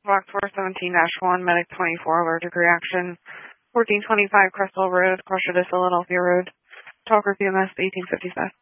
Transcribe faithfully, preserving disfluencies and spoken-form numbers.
Box four seventeen dash one, Medic twenty-four, allergic reaction. fourteen twenty-five Crestwell Road, Crusher to Philadelphia Road. Talker P M S eighteen fifty-five.